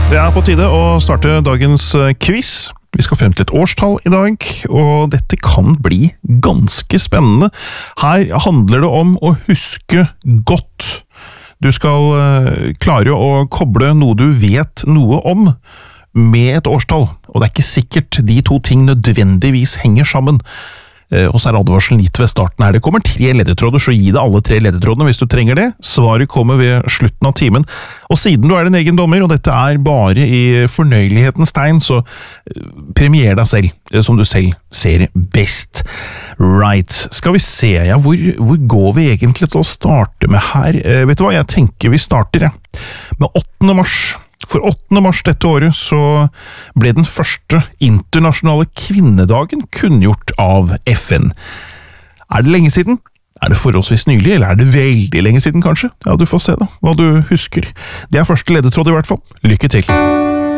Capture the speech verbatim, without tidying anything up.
Det er på tide å starte dagens quiz. Vi skal frem til et årstall i dag, og dette kan bli ganske spennende. Her handler det om å huske godt. Du skal klare å koble noe du vet noe om med et årstall, og det er ikke sikkert de to ting nødvendigvis henger sammen. Og så er advarselen gitt ved starten her. Det kommer tre ledetråder, så gi det alle tre ledetrådene hvis du trenger det. Svaret kommer ved slutten av timen. Og siden du er din egen dommer, og dette er bare i fornøyelighetens tegn, så premier deg selv, som du selv ser best. Right. Skal vi se, ja, hvor, hvor går vi egentlig til å starte med her? Eh, vet du hva, jeg tenker vi starter, ja. Med åttende mars. For åttende mars dette året så ble den første internasjonale kvinnedagen kunngjort av F N. Er det lenge siden? Er det forholdsvis nylig, eller er det veldig lenge siden kanskje? Ja, du får se da, hva du husker. Det er første ledetråd i hvert fall. Lykke til!